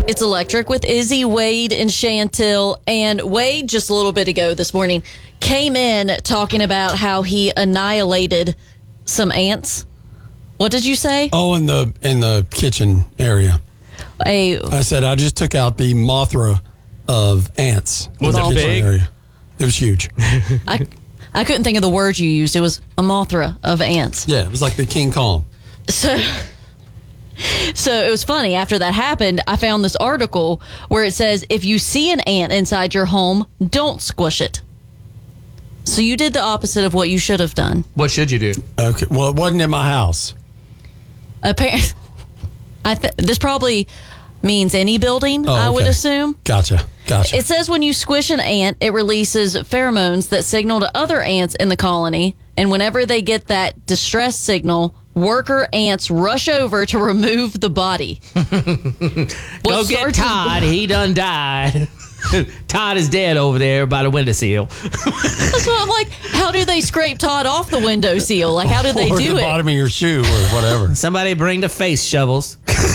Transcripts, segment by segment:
It's Electric with Izzy, Wade, and Chantel. And Wade, just a little bit ago this morning, came in talking about how he annihilated some ants. What did you say? Oh, in the kitchen area. I said I just took out the Mothra of ants. Was it big? Area. It was huge. I couldn't think of the word you used. It was a Mothra of ants. Yeah, it was like the King Kong. So it was funny. After that happened, I found this article where it says, if you see an ant inside your home, don't squish it. So you did the opposite of what you should have done. What should you do? Okay. Well, it wasn't in my house. Apparently, this probably means any building, I would assume. Gotcha. It says when you squish an ant, it releases pheromones that signal to other ants in the colony. And whenever they get that distress signal, worker ants rush over to remove the body. Go get Todd. He done died. Todd is dead over there by the windowsill. That's what I'm like. How do they scrape Todd off the windowsill? Like, how do they do the it? Bottom of your shoe or whatever. Somebody bring the face shovels.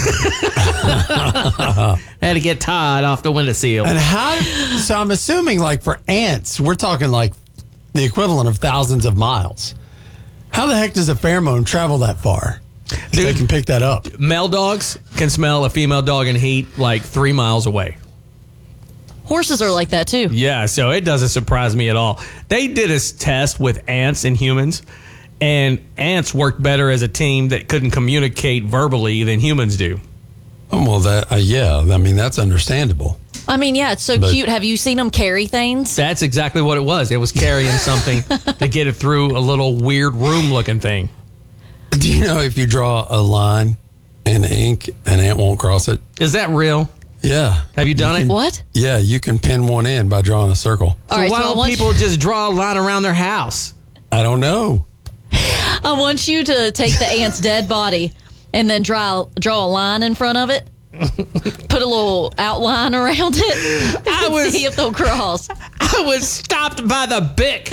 Had to get Todd off the windowsill. And so I'm assuming, like, for ants, we're talking like the equivalent of thousands of miles. How the heck does a pheromone travel that far? Dude, they can pick that up. Male dogs can smell a female dog in heat like 3 miles away. Horses are like that, too. Yeah, so it doesn't surprise me at all. They did a test with ants and humans, and ants worked better as a team that couldn't communicate verbally than humans do. Oh, well, yeah. I mean, that's understandable. I mean, yeah, it's so cute. Have you seen them carry things? That's exactly what it was. It was carrying something to get it through a little weird room-looking thing. Do you know if you draw a line in ink, an ant won't cross it? Is that real? Yeah. Have you done it? What? Yeah, you can pin one in by drawing a circle. All right, why don't people just draw a line around their house? I don't know. I want you to take the ant's dead body and then draw a line in front of it. Put a little outline around it. See if they'll cross. I was stopped by the Bic.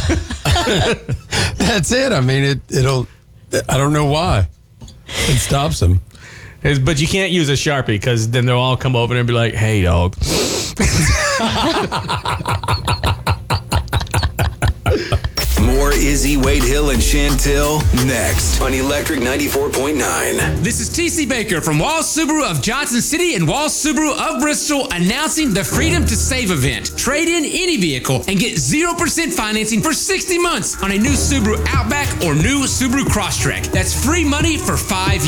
That's it. I mean, it'll. I don't know why. It stops them. But you can't use a Sharpie because then they'll all come over and be like, "Hey, dog." More Izzy, Wade Hill, and Chantel next on Electric 94.9. This is TC Baker from Walls Subaru of Johnson City and Walls Subaru of Bristol announcing the Freedom to Save event. Trade in any vehicle and get 0% financing for 60 months on a new Subaru Outback or new Subaru Crosstrek. That's free money for 5 years.